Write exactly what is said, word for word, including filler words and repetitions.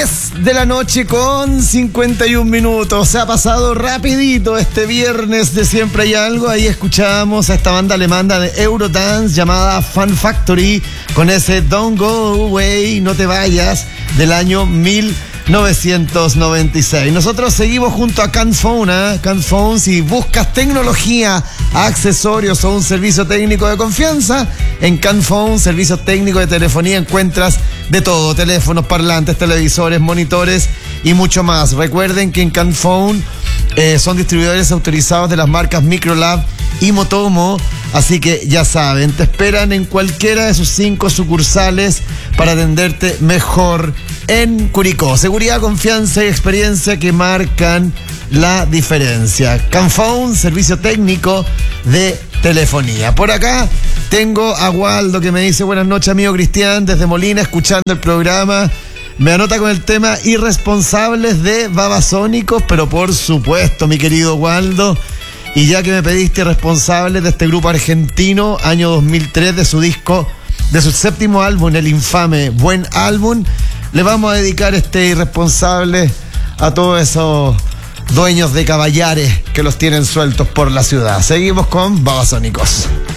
diez de la noche con cincuenta y un minutos. Se ha pasado rapidito este viernes de Siempre Hay Algo. Ahí escuchábamos a esta banda alemana de Eurodance llamada Fun Factory con ese Don't Go Away, no te vayas, del año mil novecientos noventa y seis. Nosotros seguimos junto a Canphone, ¿eh? Canphone, si buscas tecnología, accesorios o un servicio técnico de confianza, en Canphone, servicios técnicos de telefonía, encuentras de todo: teléfonos, parlantes, televisores, monitores y mucho más. Recuerden que en Canphone eh, son distribuidores autorizados de las marcas Microlab y Motomo, así que ya saben, te esperan en cualquiera de sus cinco sucursales para atenderte mejor en Curicó. Seguridad, confianza y experiencia que marcan la diferencia. Canphone, servicio técnico de telefonía. Por acá tengo a Waldo que me dice: buenas noches, amigo Cristian, desde Molina, escuchando el programa. Me anota con el tema irresponsables de Babasónicos, pero por supuesto, mi querido Waldo. Y ya que me pediste responsables de este grupo argentino, año dos mil tres, de su disco, de su séptimo álbum, el infame Buen Álbum, le vamos a dedicar este irresponsable a todos esos dueños de caballares que los tienen sueltos por la ciudad. Seguimos con Babasónicos.